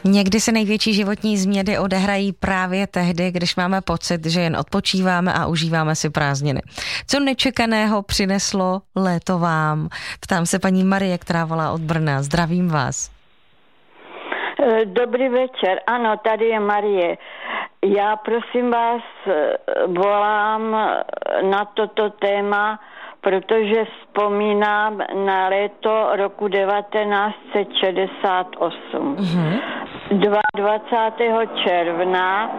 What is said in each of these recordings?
Někdy se největší životní změny odehrají právě tehdy, když máme pocit, že jen odpočíváme a užíváme si prázdniny. Co nečekaného přineslo léto vám? Ptám se paní Marie, která volá od Brna. Zdravím vás. Dobrý večer. Ano, tady je Marie. Já prosím vás volám na toto téma, protože vzpomínám na léto roku 1968. 22. června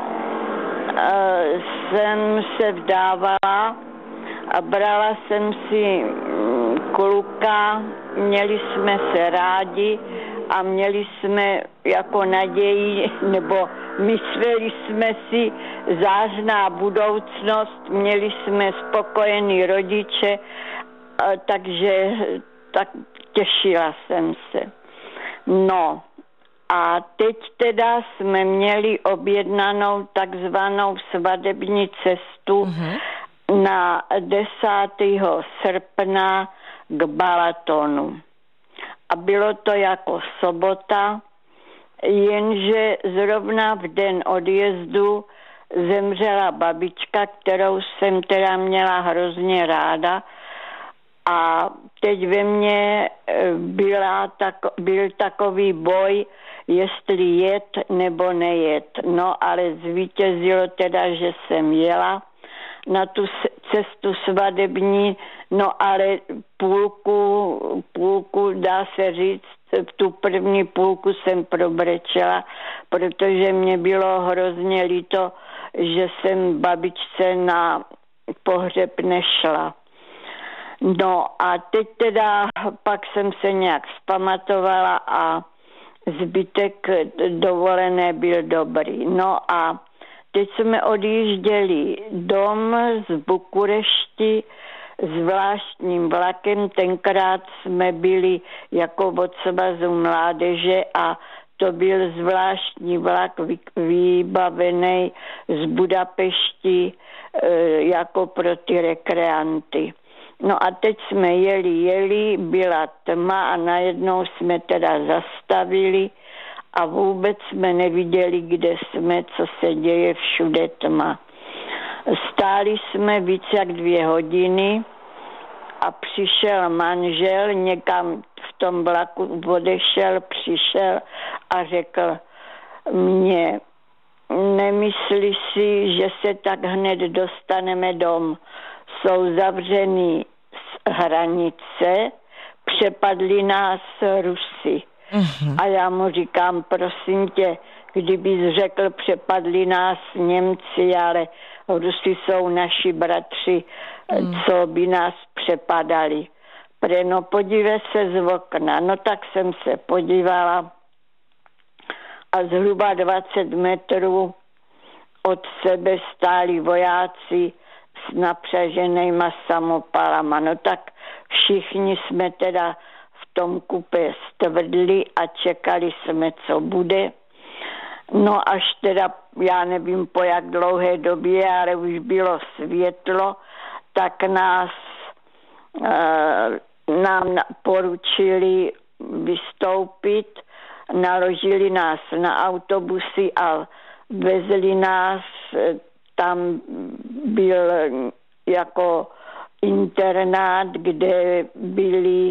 jsem se vdávala a brala jsem si kluka, měli jsme se rádi a měli jsme jako naději, nebo mysleli jsme si zářná budoucnost, měli jsme spokojený rodiče, takže tak těšila jsem se. No a teď teda jsme měli objednanou takzvanou svadební cestu na 10. srpna k Balatonu. A bylo to jako sobota, jenže zrovna v den odjezdu zemřela babička, kterou jsem teda měla hrozně ráda. A teď ve mně byl takový boj, jestli jet nebo nejet. No ale zvítězilo teda, že jsem jela na tu cestu svadební, no ale půlku dá se říct, tu první půlku jsem probrečela, protože mě bylo hrozně líto, že jsem babičce na pohřeb nešla. No a teď teda pak jsem se nějak vzpamatovala a zbytek dovolené byl dobrý. No a teď jsme odjížděli dom z Bukurešti zvláštním vlakem. Tenkrát jsme byli jako od Svazu mládeže a to byl zvláštní vlak vybavený z Budapešti jako pro ty rekreanty. No a teď jsme jeli, byla tma a najednou jsme teda zastavili a vůbec jsme neviděli, kde jsme, co se děje, všude tma. Stáli jsme víc jak 2 hodiny a přišel manžel, někam v tom vlaku odešel, přišel a řekl mně, nemyslí si, že se tak hned dostaneme dom. Jsou zavřený hranice, přepadli nás Rusy. A já mu říkám, prosím tě, kdybys řekl, přepadli nás Němci, ale Rusy jsou naši bratři, co by nás přepadali. No podívej se z okna. No tak jsem se podívala a zhruba 20 metrů od sebe stáli vojáci s napřaženýma samopalama. No tak všichni jsme teda v tom kupé stvrdli a čekali jsme, co bude. No až teda, já nevím po jak dlouhé době, ale už bylo světlo, tak nám poručili vystoupit, naložili nás na autobusy a vezli nás, tam byl jako internát, kde byli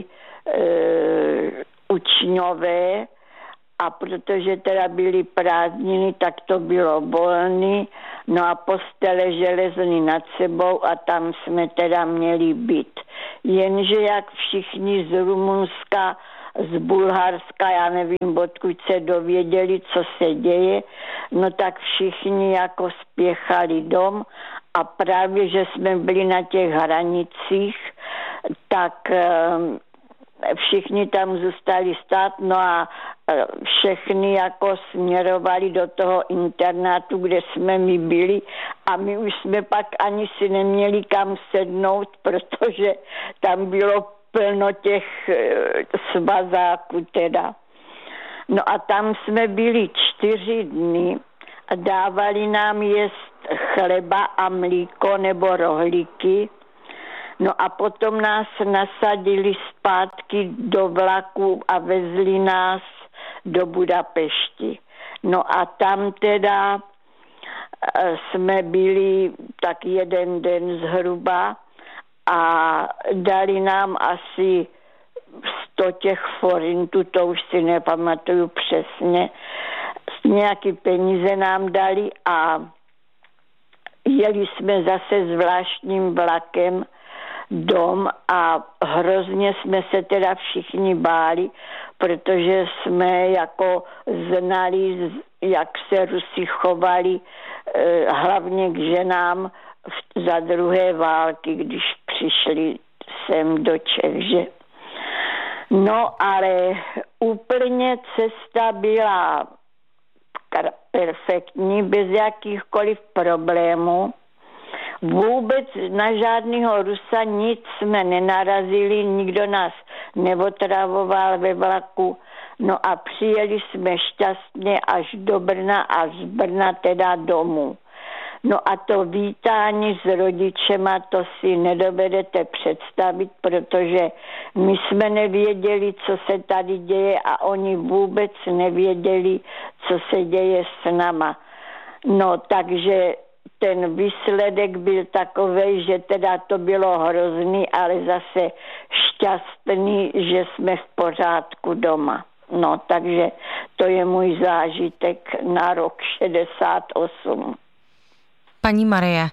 učňové a protože teda byly prázdniny, tak to bylo volný, no a postele železny nad sebou a tam jsme teda měli být. Jenže jak všichni z Rumunska, z Bulharska, já nevím, odkud se dověděli, co se děje, no tak všichni jako spěchali dom a právě, že jsme byli na těch hranicích, tak všichni tam zůstali stát, no a všechny jako směrovali do toho internátu, kde jsme my byli a my už jsme pak ani si neměli kam sednout, protože tam bylo plno těch svazáků teda. No a tam jsme byli 4 dny a dávali nám jíst chleba a mlíko nebo rohlíky. No a potom nás nasadili zpátky do vlaku a vezli nás do Budapešti. No a tam teda jsme byli tak jeden den zhruba a dali nám asi 100 těch forintů, to už si nepamatuju přesně. Nějaký peníze nám dali a jeli jsme zase zvláštním vlakem dom a hrozně jsme se teda všichni báli, protože jsme jako znali, jak se Rusi chovali hlavně k ženám za druhé války, když přišli sem do Čech, že? No ale úplně cesta byla perfektní, bez jakýchkoliv problémů. Vůbec na žádného Rusa nic jsme nenarazili, nikdo nás neotravoval ve vlaku. No a přijeli jsme šťastně až do Brna a z Brna teda domů. No a to vítání s rodičema, to si nedovedete představit, protože my jsme nevěděli, co se tady děje a oni vůbec nevěděli, co se děje s náma. No takže ten výsledek byl takovej, že teda to bylo hrozný, ale zase šťastný, že jsme v pořádku doma. No takže to je můj zážitek na rok 68. Paní Marie,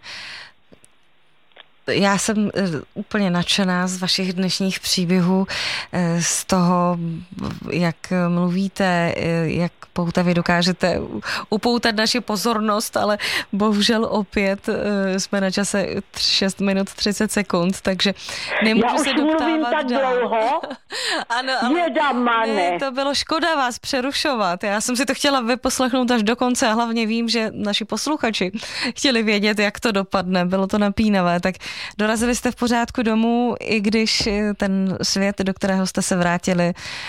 já jsem úplně nadšená z vašich dnešních příběhů, z toho, jak mluvíte, jak poutavě dokážete upoutat naši pozornost, ale bohužel opět jsme na čase 6 minut 30 sekund, takže nemůžu se doptávat tak dál. Dlouho? Ano, ale ne, to bylo škoda vás přerušovat. Já jsem si to chtěla vyposlechnout až do konce a hlavně vím, že naši posluchači chtěli vědět, jak to dopadne. Bylo to napínavé, tak dorazili jste v pořádku domů, i když ten svět, do kterého jste se vrátili,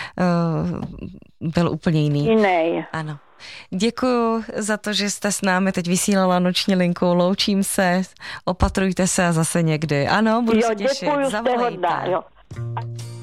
byl úplně jiný. Jiný. Ano. Děkuju za to, že jste s námi teď vysílala noční linku. Loučím se, opatrujte se a zase někdy. Ano, budu se těšit. Děkuju, zavolejte. jste hodná, jo.